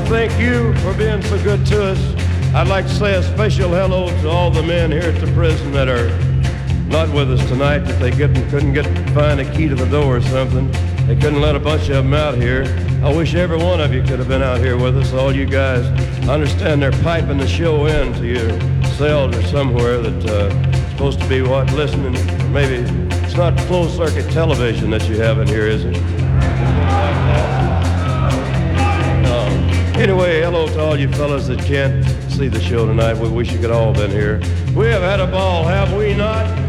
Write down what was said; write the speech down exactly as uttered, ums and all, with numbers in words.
thank you for being so good to us. I'd like to say a special hello to all the men here at the prison that are not with us tonight, that they get, couldn't get find a key to the door or something. They couldn't let a bunch of them out here. I wish every one of you could have been out here with us, all you guys. I understand they're piping the show in to your cells or somewhere that uh, supposed to be what, listening, or maybe it's not closed circuit television that you have in here, is it? Um, anyway, hello to all you fellas that can't see the show tonight. We wish you could all been here. We have had a ball, have we not?